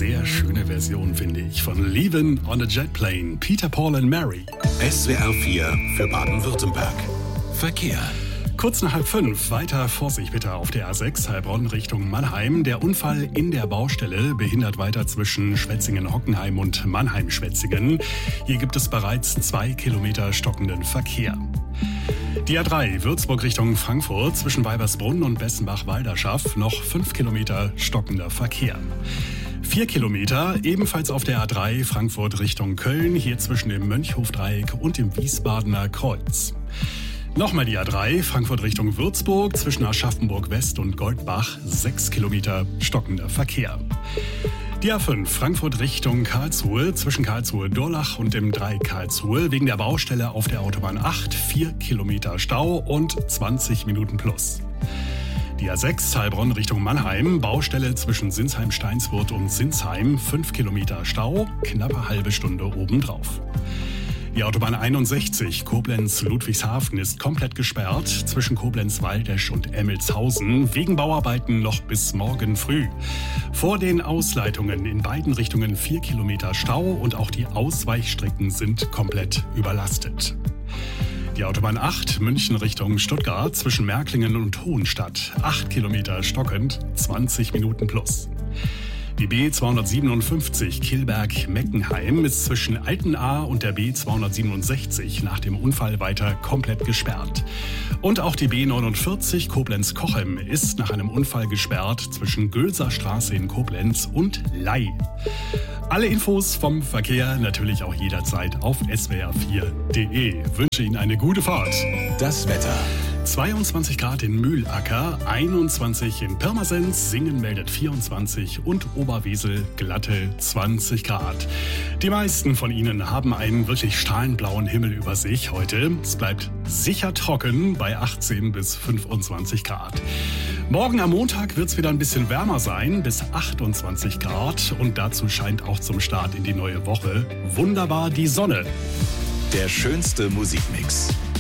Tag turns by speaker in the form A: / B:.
A: sehr schöne Version, finde ich, von Leavin' on a Jet Plane, Peter, Paul and Mary.
B: SWR 4 für Baden-Württemberg. Verkehr.
A: Kurz nach 4:30, weiter Vorsicht bitte auf der A6 Heilbronn Richtung Mannheim. Der Unfall in der Baustelle behindert weiter zwischen Schwetzingen-Hockenheim und Mannheim-Schwetzingen. Hier gibt es bereits 2 Kilometer stockenden Verkehr. Die A3 Würzburg Richtung Frankfurt zwischen Weibersbrunn und Bessenbach-Walderschaft noch 5 Kilometer stockender Verkehr. 4 Kilometer ebenfalls auf der A3 Frankfurt Richtung Köln, hier zwischen dem Mönchhofdreieck und dem Wiesbadener Kreuz. Nochmal die A3 Frankfurt Richtung Würzburg zwischen Aschaffenburg West und Goldbach, 6 Kilometer stockender Verkehr. Die A5 Frankfurt Richtung Karlsruhe zwischen Karlsruhe-Durlach und dem Dreieck Karlsruhe wegen der Baustelle auf der Autobahn 8, 4 Kilometer Stau und 20 Minuten plus. Die A6 Heilbronn Richtung Mannheim, Baustelle zwischen Sinsheim-Steinswurth und Sinsheim, 5 Kilometer Stau, knappe halbe Stunde obendrauf. Die Autobahn 61 Koblenz-Ludwigshafen ist komplett gesperrt zwischen Koblenz-Waldesch und Emmelshausen wegen Bauarbeiten noch bis morgen früh. Vor den Ausleitungen in beiden Richtungen 4 Kilometer Stau und auch die Ausweichstrecken sind komplett überlastet. Die Autobahn 8 München Richtung Stuttgart zwischen Märklingen und Hohenstadt, 8 Kilometer stockend, 20 Minuten plus. Die B257 Kilberg-Meckenheim ist zwischen Altenahr und der B267 nach dem Unfall weiter komplett gesperrt. Und auch die B49 Koblenz-Kochem ist nach einem Unfall gesperrt zwischen Gülser Straße in Koblenz und Ley. Alle Infos vom Verkehr natürlich auch jederzeit auf swr4.de. Wünsche Ihnen eine gute Fahrt.
B: Das Wetter.
A: 22 Grad in Mühlacker, 21 in Pirmasens, Singen meldet 24 und Oberwesel glatte 20 Grad. Die meisten von Ihnen haben einen wirklich strahlenblauen Himmel über sich heute. Es bleibt sicher trocken bei 18 bis 25 Grad. Morgen am Montag wird es wieder ein bisschen wärmer sein, bis 28 Grad. Und dazu scheint auch zum Start in die neue Woche wunderbar die Sonne.
B: Der schönste Musikmix.